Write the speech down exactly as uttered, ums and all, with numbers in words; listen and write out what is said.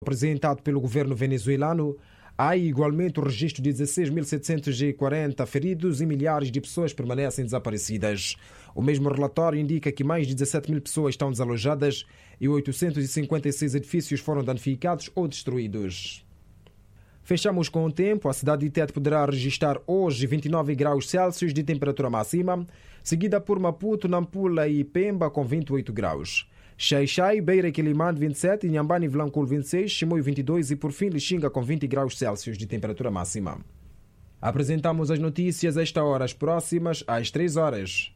apresentado pelo governo venezuelano, há igualmente o registro de dezesseis mil setecentos e quarenta feridos e milhares de pessoas permanecem desaparecidas. O mesmo relatório indica que mais de dezessete mil pessoas estão desalojadas e oitocentos e cinquenta e seis edifícios foram danificados ou destruídos. Fechamos com o tempo. A cidade de Tete poderá registrar hoje vinte e nove graus Celsius de temperatura máxima, seguida por Maputo, Nampula e Pemba com vinte e oito graus. Xai-Xai, Beira e Quilimane vinte e sete, Inhambane e Vilanculo vinte e seis, Chimoio vinte e dois e por fim Lixinga com vinte graus Celsius de temperatura máxima. Apresentamos as notícias a esta hora, as próximas às três horas.